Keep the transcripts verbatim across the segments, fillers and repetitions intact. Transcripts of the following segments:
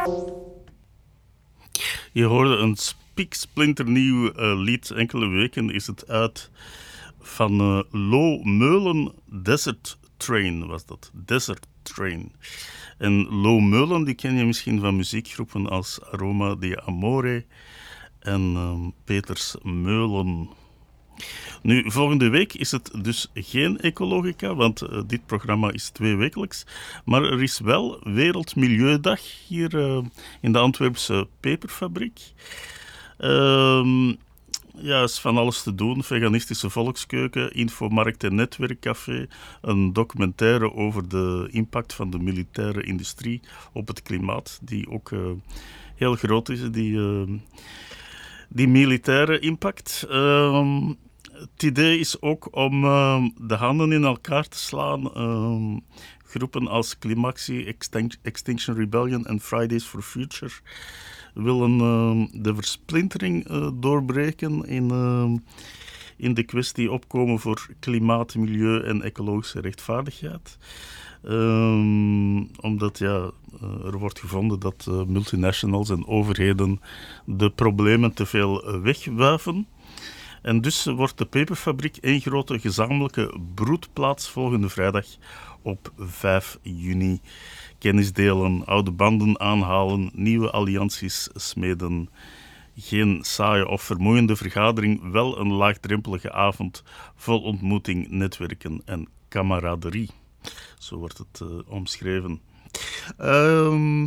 Je hoorde een spiksplinternieuw uh, lied. Enkele weken is het uit van uh, Lo Meulen. Desert Train was dat. Desert Train. En Lo Meulen, die ken je misschien van muziekgroepen als Aroma di Amore en uh, Peters Meulen. Nu, volgende week is het dus geen Ecologica, want uh, dit programma is tweewekelijks. Maar er is wel Wereldmilieudag hier uh, in de Antwerpse peperfabriek. Uh, ja, is van alles te doen. Veganistische volkskeuken, infomarkt en netwerkcafé. Een documentaire over de impact van de militaire industrie op het klimaat, die ook uh, heel groot is, die, uh, die militaire impact. Uh, Het idee is ook om uh, de handen in elkaar te slaan. Uh, groepen als Climaxie, Extin- Extinction Rebellion en Fridays for Future willen uh, de versplintering uh, doorbreken in, uh, in de kwestie opkomen voor klimaat, milieu en ecologische rechtvaardigheid. Um, omdat ja, uh, er wordt gevonden dat uh, multinationals en overheden de problemen te veel wegwuiven. En dus wordt de peperfabriek één grote gezamenlijke broedplaats volgende vrijdag op vijf juni. Kennis delen, oude banden aanhalen, nieuwe allianties smeden. Geen saaie of vermoeiende vergadering, wel een laagdrempelige avond vol ontmoeting, netwerken en kameraderie. Zo wordt het uh, omschreven. Um,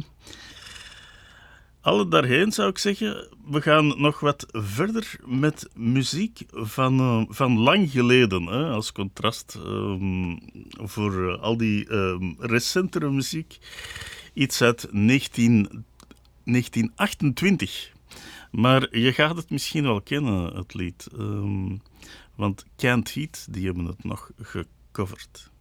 Alle daarheen zou ik zeggen, we gaan nog wat verder met muziek van, uh, van lang geleden. Hè, als contrast um, voor uh, al die um, recentere muziek. Iets uit negentien, negentien achtentwintig. Maar je gaat het misschien wel kennen, het lied. Um, want Canned Heat, die hebben het nog gecoverd.